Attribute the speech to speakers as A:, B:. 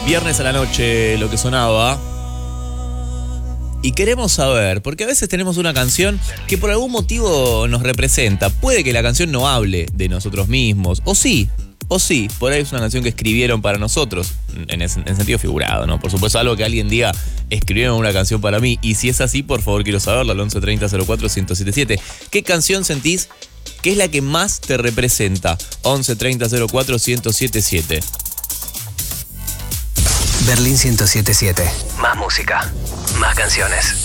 A: Viernes a la noche, lo que sonaba. Y queremos saber, porque a veces tenemos una canción que por algún motivo nos representa. Puede que la canción no hable de nosotros mismos, o sí, por ahí es una canción que escribieron para nosotros, en sentido figurado, ¿no? Por supuesto, algo que alguien diga, escribieron una canción para mí, y si es así, por favor, quiero saberlo, al 11 30 04 1077. ¿Qué canción sentís que es la que más te representa? 11 30 04 1077.
B: Berlín 107.7. Más música, más canciones.